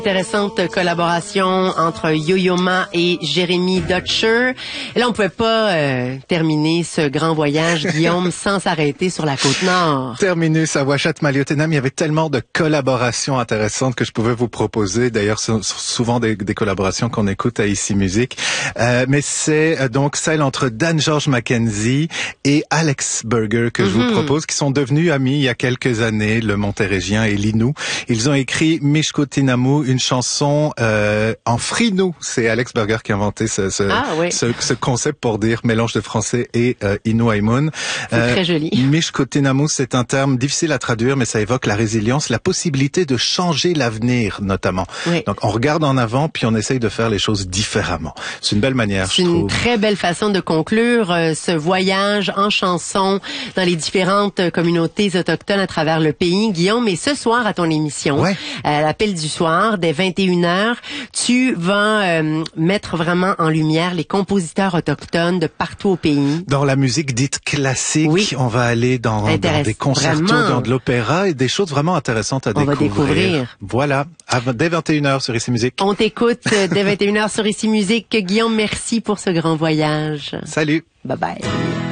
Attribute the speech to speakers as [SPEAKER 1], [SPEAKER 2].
[SPEAKER 1] Intéressante collaboration entre Yo-Yo Ma et Jérémy Dutcher. Et là, on pouvait pas terminer ce grand voyage, Guillaume, sans s'arrêter sur la Côte-Nord.
[SPEAKER 2] Terminus à Ouachat Maliotenam, il y avait tellement de collaborations intéressantes que je pouvais vous proposer. D'ailleurs, souvent des collaborations qu'on écoute à Ici Musique. Mais c'est donc celle entre Dan George Mackenzie et Alex Berger que je vous propose, qui sont devenus amis il y a quelques années, le Montéréggien et l'Innu. Ils ont écrit Mishkotinamu, une chanson en frinou. C'est Alex Berger qui a inventé ce concept pour dire mélange de français et Innu Aimun.
[SPEAKER 1] C'est très joli.
[SPEAKER 2] Mishkotinamu, c'est un terme difficile à traduire, mais ça évoque la résilience, la possibilité de changer l'avenir, notamment. Oui. Donc, on regarde en avant, puis on essaye de faire les choses différemment. C'est une belle manière, je trouve.
[SPEAKER 1] C'est une très belle façon de conclure ce voyage en chanson dans les différentes communautés autochtones à travers le pays. Guillaume, et ce soir à ton émission, à l'appel du soir, dès 21h, tu vas mettre vraiment en lumière les compositeurs autochtones de partout au pays. Dans
[SPEAKER 2] la musique dite classique, on va aller dans des concertos, dans de l'opéra et des choses vraiment intéressantes à découvrir. Voilà, dès 21h sur Ici Musique.
[SPEAKER 1] On t'écoute dès 21h sur Ici Musique. Guillaume, merci pour ce grand voyage.
[SPEAKER 2] Salut.
[SPEAKER 1] Bye bye.